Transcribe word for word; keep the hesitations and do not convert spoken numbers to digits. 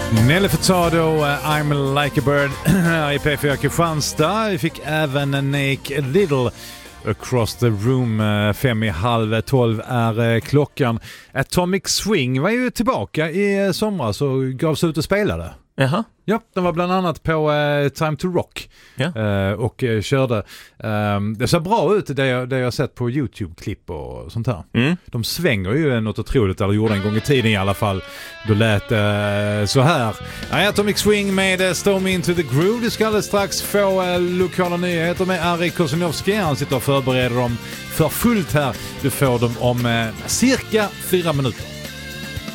Nelly Furtado, I'm like a bird i P fyra Kristianstad. Vi fick även Nake Little, Across the Room. Fem i halv tolv är klockan. Atomic Swing var ju tillbaka i somras och gavs ut och spelade. Jaha. Ja, den var bland annat på uh, Time to Rock ja. uh, och uh, körde. Um, det ser bra ut det jag, det jag sett på YouTube-klipp och sånt här. Mm. De svänger ju något otroligt, eller gjorde en gång i tiden i alla fall. Då lät uh, så här. Atomic Swing med uh, Storm Into the Groove. Du ska alldeles strax få uh, lokala nyheter med Ari Kosinowski. Han sitter och förbereder dem för fullt här. Du får dem om uh, cirka fyra minuter.